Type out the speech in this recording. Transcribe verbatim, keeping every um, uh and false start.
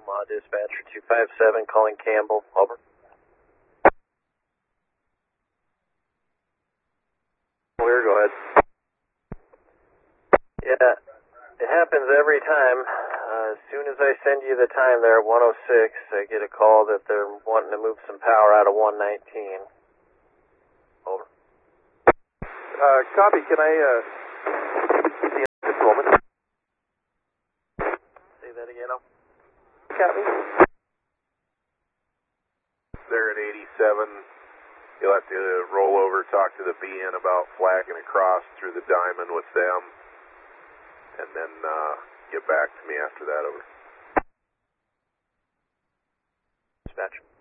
Omaha Dispatcher two five seven, calling Campbell, over. Clear, go ahead. Yeah, it happens every time. Uh, as soon as I send you the time there at one oh six, I get a call that they're wanting to move some power out of one nineteen. Over. Uh, copy, can I, uh, see just a moment? Say that again, Al. Copy. They're at eighty-seven. You'll have to roll over, talk to the B N about flagging across through the diamond with them, and then uh, get back to me after that, over. Dispatch.